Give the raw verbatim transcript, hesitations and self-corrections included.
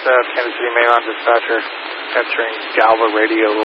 uh, Kansas City Mainline dispatcher, answering Galva radio.